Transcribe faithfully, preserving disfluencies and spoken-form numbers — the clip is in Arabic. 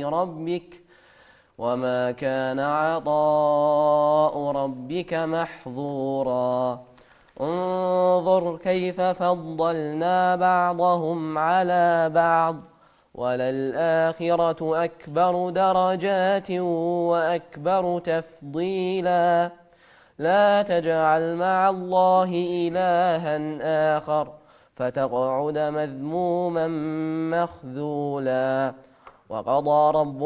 ربك وما كان عطاء ربك محظورا انظر كيف فضلنا بعضهم على بعض وللآخرة أكبر درجات وأكبر تفضيلا لا تجعل مع الله إلها آخر فتقعد مذموما مخذولا وقضى ربك